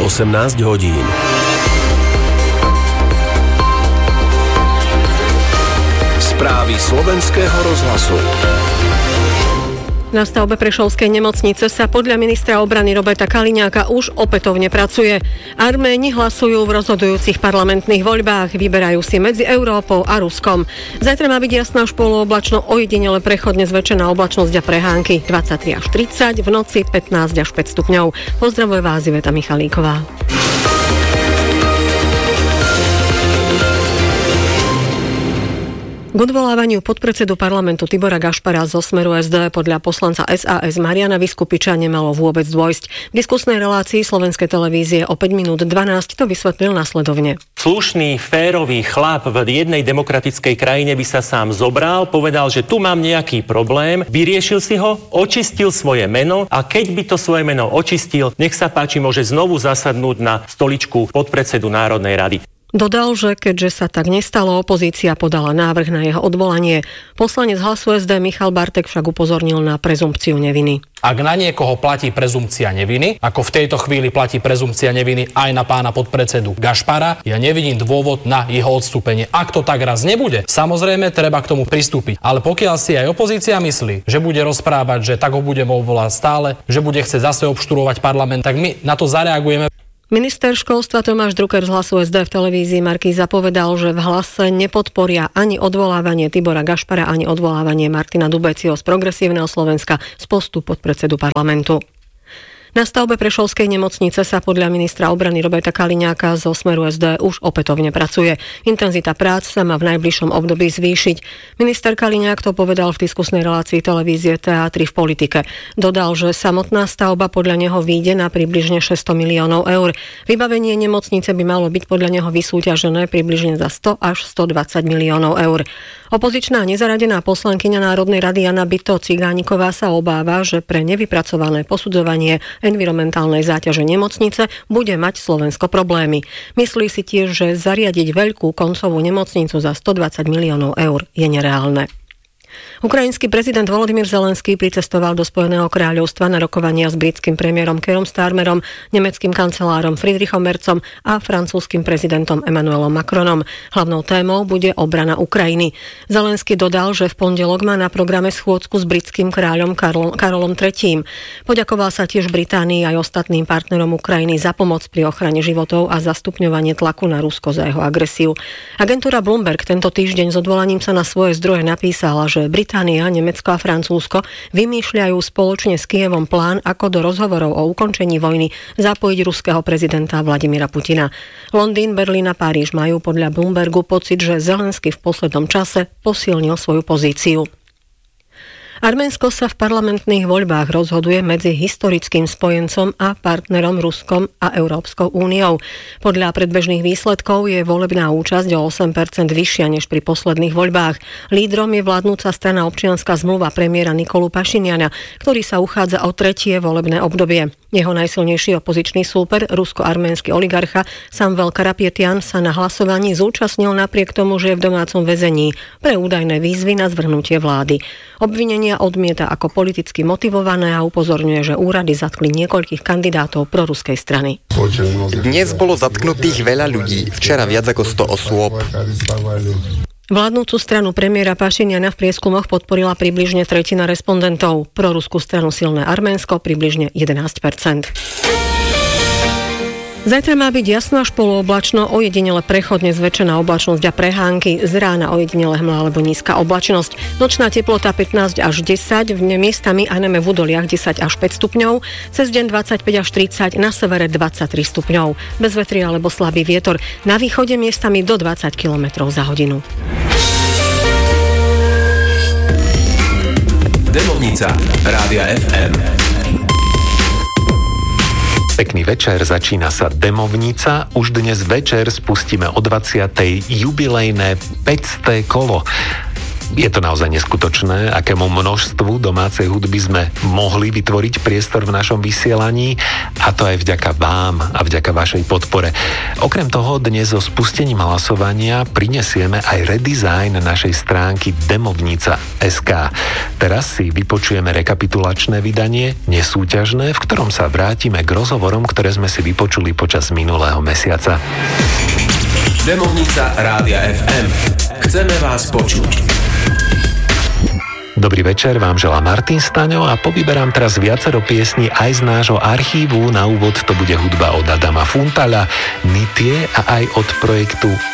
18 hodín. Správy Slovenského rozhlasu. Na stavbe prešovskej nemocnice sa podľa ministra obrany Roberta Kaliňáka už opätovne pracuje. Arméni hlasujú v rozhodujúcich parlamentných voľbách, vyberajú si medzi Európou a Ruskom. Zajtra má byť jasná až polooblačno, ojedinele prechodne zväčšená oblačnosť a prehánky 23 až 30, v noci 15 až 5 stupňov. Pozdravuje vás Iveta Michalíková. K odvolávaniu podpredsedu parlamentu Tibora Gašpara zo Smeru SD podľa poslanca SAS Mariana Vyskupiča nemalo vôbec dôjsť. V diskusnej relácii Slovenskej televízie o 5 minút 12 to vysvetlil nasledovne. Slušný, férový chlap v jednej demokratickej krajine by sa sám zobral, povedal, že tu mám nejaký problém, vyriešil si ho, očistil svoje meno a keď by to svoje meno očistil, nech sa páči, môže znovu zasadnúť na stoličku podpredsedu Národnej rady. Dodal, že keďže sa tak nestalo, opozícia podala návrh na jeho odvolanie. Poslanec Hlasu SD Michal Bartek však upozornil na prezumpciu neviny. Ak na niekoho platí prezumpcia neviny, ako v tejto chvíli platí prezumpcia neviny aj na pána podpredsedu Gašpara, ja nevidím dôvod na jeho odstúpenie. Ak to tak raz nebude, samozrejme treba k tomu pristúpiť. Ale pokiaľ si aj opozícia myslí, že bude rozprávať, že tak ho budeme obvolať stále, že bude chcieť zase obštruovať parlament, tak my na to zareagujeme. Minister školstva Tomáš Drucker z Hlasu SD v televízii Markíza povedal, že v Hlase nepodporia ani odvolávanie Tibora Gašpara, ani odvolávanie Martina Dubecieho z Progresívneho Slovenska z postu podpredsedu parlamentu. Na stavbe prešovskej nemocnice sa podľa ministra obrany Roberta Kaliňáka zo Smeru SD už opätovne pracuje. Intenzita prác sa má v najbližšom období zvýšiť. Minister Kaliňák to povedal v diskusnej relácii televízie Teátri v politike. Dodal, že samotná stavba podľa neho vyjde na približne 600 miliónov eur. Vybavenie nemocnice by malo byť podľa neho vysúťažené približne za 100 až 120 miliónov eur. Opozičná nezaradená poslankyňa Národnej rady Jana Bito Cigániková sa obáva, že pre nevypracované posudzovanie environmentálnej záťaže nemocnice bude mať Slovensko problémy. Myslí si tiež, že zariadiť veľkú koncovú nemocnicu za 120 miliónov eur je nereálne. Ukrajinský prezident Volodymyr Zelenský pricestoval do Spojeného kráľovstva na rokovania s britským premiérom Keirom Starmerom, nemeckým kancelárom Friedrichom Merzom a francúzskym prezidentom Emmanuelom Macronom. Hlavnou témou bude obrana Ukrajiny. Zelenský dodal, že v pondelok má na programe schôdzku s britským kráľom Karolom III. Poďakoval sa tiež Británii aj ostatným partnerom Ukrajiny za pomoc pri ochrane životov a za stupňovanie tlaku na Rusko za jeho agresiu. Agentúra Bloomberg tento týždeň s odvolaním sa na svoje zdroje napísala, že Británia, Nemecko a Francúzsko vymýšľajú spoločne s Kyjevom plán, ako do rozhovorov o ukončení vojny zapojiť ruského prezidenta Vladimíra Putina. Londýn, Berlín a Paríž majú podľa Bloombergu pocit, že Zelenský v poslednom čase posilnil svoju pozíciu. Arménsko sa v parlamentných voľbách rozhoduje medzi historickým spojencom a partnerom Ruskom a Európskou úniou. Podľa predbežných výsledkov je volebná účasť o 8% vyššia než pri posledných voľbách. Lídrom je vládnúca strana Občianska zmluva premiéra Nikolu Pašiniana, ktorý sa uchádza o tretie volebné obdobie. Jeho najsilnejší opozičný súper, rusko-arménsky oligarcha Samvel Karapetian, sa na hlasovaní zúčastnil napriek tomu, že je v domácom väzení pre údajné výzvy na zvrhnutie vlády. Obvinenia odmieta ako politicky motivované a upozorňuje, že úrady zatkli niekoľkých kandidátov proruskej strany. Dnes bolo zatknutých veľa ľudí, včera viac ako 100 osôb. Vládnúcu stranu premiéra Pašiniana v prieskumoch podporila približne tretina respondentov. Proruskú stranu Silné Arménsko približne 11%. Zajtra má byť jasno až polooblačno, ojedinele prechodne zväčšená oblačnosť a prehánky, z rána ojedinele hmla alebo nízka oblačnosť. Nočná teplota 15 až 10, v miestami a najmä v údoliach 10 až 5 stupňov, cez deň 25 až 30, na severe 23 stupňov. Bez vetria alebo slabý vietor, na východe miestami do 20 km za hodinu. Demovnica Rádia FM. Pekný večer, začína sa Demovnica. Už dnes večer spustíme o 20. jubilejné 500. kolo. Je to naozaj neskutočné, akému množstvu domácej hudby sme mohli vytvoriť priestor v našom vysielaní, a to aj vďaka vám a vďaka vašej podpore. Okrem toho dnes so spustením hlasovania prinesieme aj redesign našej stránky demovnica.sk. Teraz si vypočujeme rekapitulačné vydanie, nesúťažné, v ktorom sa vrátime k rozhovorom, ktoré sme si vypočuli počas minulého mesiaca. Demovnica Rádia FM. Chceme vás počuť. Dobrý večer, vám želá Martin Staňo a povyberám teraz viacero piesní aj z nášho archívu. Na úvod to bude hudba od Adama Funtala, Nitie a aj od projektu